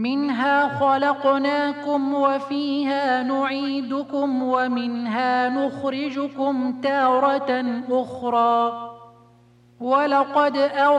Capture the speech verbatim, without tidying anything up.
منها خلقناكم وفيها نعيدكم ومنها نخرجكم تارة أخرى ولقد أرى